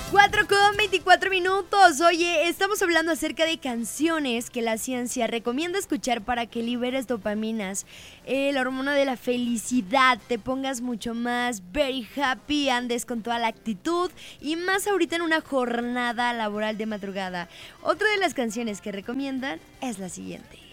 4:24. Oye, estamos hablando acerca de canciones que la ciencia recomienda escuchar para que liberes dopaminas, la hormona de la felicidad, te pongas mucho más very happy, andes con toda la actitud y más ahorita en una jornada laboral de madrugada. Otra de las canciones que recomiendan es la siguiente.